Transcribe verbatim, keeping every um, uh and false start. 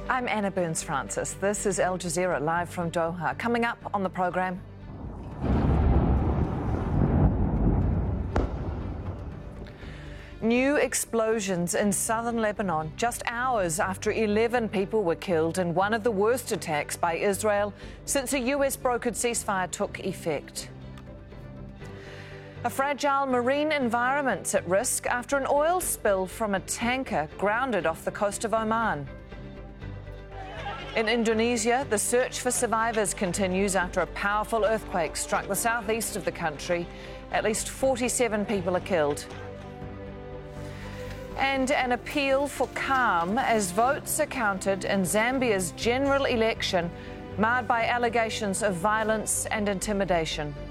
I'm Anna Burns-Francis. This is Al Jazeera live from Doha. Coming up on the programme. New explosions in southern Lebanon just hours after eleven people were killed in one of the worst attacks by Israel since a U S brokered ceasefire took effect. A fragile marine environment's at risk after an oil spill from a tanker grounded off the coast of Oman. In Indonesia, the search for survivors continues after a powerful earthquake struck the southeast of the country. At least forty-seven people are killed. And an appeal for calm as votes are counted in Zambia's general election, marred by allegations of violence and intimidation.